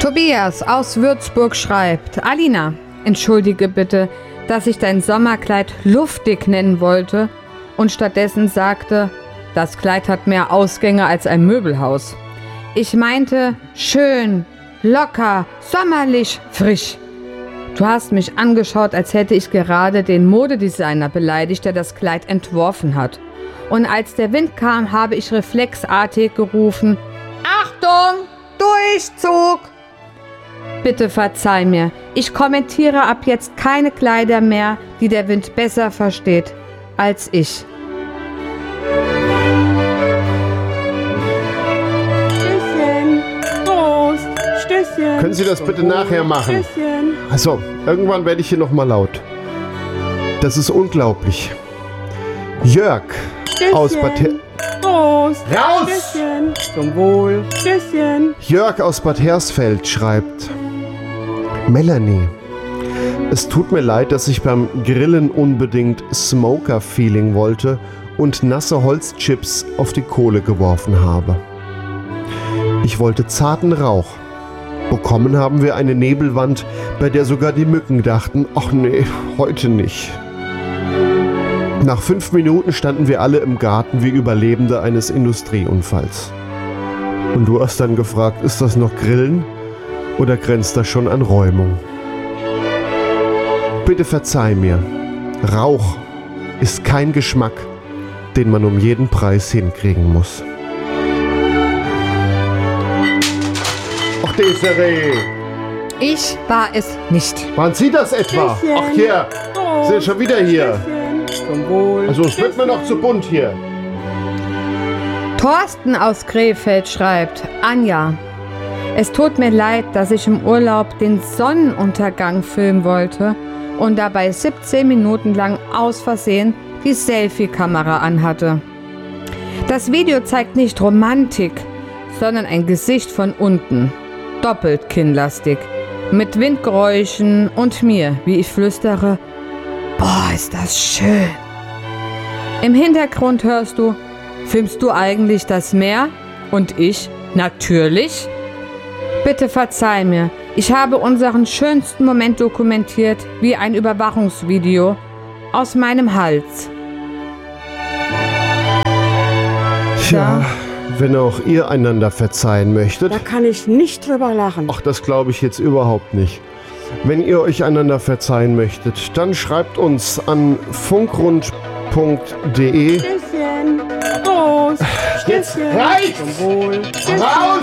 Tobias aus Würzburg schreibt: Alina, entschuldige bitte, dass ich dein Sommerkleid luftig nennen wollte und stattdessen sagte, das Kleid hat mehr Ausgänge als ein Möbelhaus. Ich meinte schön, locker, sommerlich, frisch. Du hast mich angeschaut, als hätte ich gerade den Modedesigner beleidigt, der das Kleid entworfen hat. Und als der Wind kam, habe ich reflexartig gerufen: Achtung, Durchzug! Bitte verzeih mir, ich kommentiere ab jetzt keine Kleider mehr, die der Wind besser versteht als ich. Stößchen, Prost, Stößchen. Können Sie das bitte nachher machen? Stößchen. Also, irgendwann werde ich hier nochmal laut. Das ist unglaublich. Jörg aus Bad Prost, Raus! Stößchen. Zum Wohl, Stößchen. Jörg aus Bad Hersfeld schreibt: Melanie, es tut mir leid, dass ich beim Grillen unbedingt Smoker-Feeling wollte und nasse Holzchips auf die Kohle geworfen habe. Ich wollte zarten Rauch. Bekommen haben wir eine Nebelwand, bei der sogar die Mücken dachten: ach nee, heute nicht. Nach 5 Minuten standen wir alle im Garten wie Überlebende eines Industrieunfalls. Und du hast dann gefragt, ist das noch Grillen oder grenzt das schon an Räumung? Bitte verzeih mir, Rauch ist kein Geschmack, den man um jeden Preis hinkriegen muss. Ach, Desiree! Ich war es nicht. Waren Sie das etwa? Stößchen. Ach, hier! Sind schon wieder hier. Stößchen. Zum Wohl. Also, es wird mir noch zu bunt hier. Thorsten aus Krefeld schreibt: Anja, es tut mir leid, dass ich im Urlaub den Sonnenuntergang filmen wollte und dabei 17 Minuten lang aus Versehen die Selfie-Kamera anhatte. Das Video zeigt nicht Romantik, sondern ein Gesicht von unten, doppelt kinnlastig, mit Windgeräuschen und mir, wie ich flüstere: Boah, ist das schön. Im Hintergrund hörst du: Filmst du eigentlich das Meer? Und ich: Natürlich. Bitte verzeih mir, ich habe unseren schönsten Moment dokumentiert wie ein Überwachungsvideo aus meinem Hals. Tja, wenn auch ihr einander verzeihen möchtet. Da kann ich nicht drüber lachen. Ach, das glaube ich jetzt überhaupt nicht. Wenn ihr euch einander verzeihen möchtet, dann schreibt uns an funkrund.de. Stößchen, Prost, Jetzt Stößchen. reicht's! Zum Wohl, Stößchen. Raus!